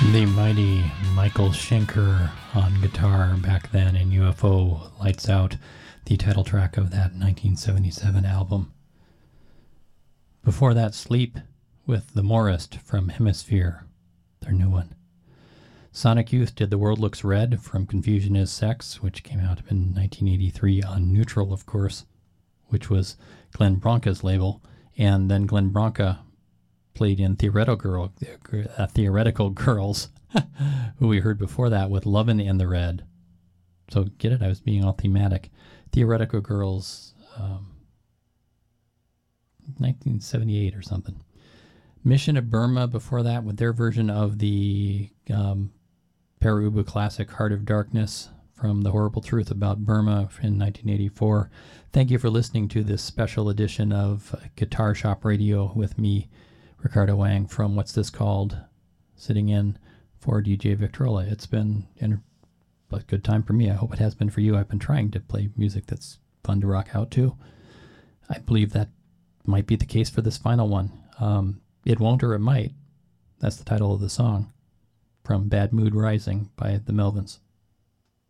The mighty Michael Schenker on guitar back then in UFO Lights Out, the title track of that 1977 album. Before that, Sleep with The Morist from Hemisphere, their new one. Sonic Youth did The World Looks Red from Confusion Is Sex, which came out in 1983 on Neutral, of course, which was Glenn Branca's label. And then Glenn Branca played in Theoretical Girls, who we heard before that with Lovin' in the Red. So get it? I was being all thematic. Theoretical Girls, 1978 or something. Mission of Burma before that with their version of the Pere Ubu classic Heart of Darkness from The Horrible Truth About Burma in 1984. Thank you for listening to this special edition of Guitar Shop Radio with me, Ricardo Wang, from What's This Called, sitting in for DJ Victrola. It's been a good time for me. I hope it has been for you. I've been trying to play music that's fun to rock out to. I believe that might be the case for this final one. It Won't or It Might. That's the title of the song from Bad Mood Rising by the Melvins.